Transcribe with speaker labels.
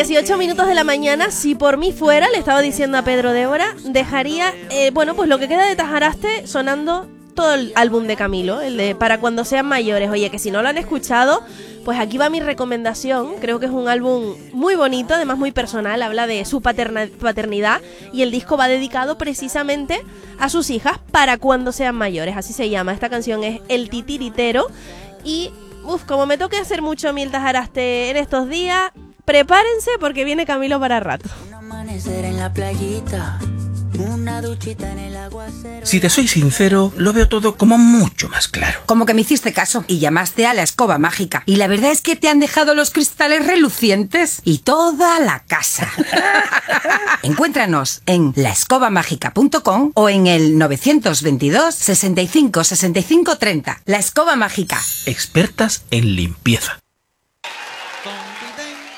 Speaker 1: 18 minutos de la mañana. Si por mí fuera, le estaba diciendo a Pedro de Hora, dejaría, pues lo que queda de Tajaraste sonando todo el álbum de Camilo, el de Para cuando sean mayores. Oye, que si no lo han escuchado, pues aquí va mi recomendación. Creo que es un álbum muy bonito, además muy personal, habla de su paternidad, y el disco va dedicado precisamente a sus hijas para cuando sean mayores, así se llama. Esta canción es El Titiritero y, como me toque hacer mucho a mí el Tajaraste en estos días, prepárense porque viene Camilo para rato.
Speaker 2: Un amanecer en la playita, una duchita en el aguacero.
Speaker 3: Si te soy sincero, lo veo todo como mucho más claro.
Speaker 4: Como que me hiciste caso y llamaste a la escoba mágica. Y la verdad es que te han dejado los cristales relucientes y toda la casa. Encuéntranos en laescobamágica.com o en el 922 65 65 30. La Escoba Mágica.
Speaker 3: Expertas en limpieza.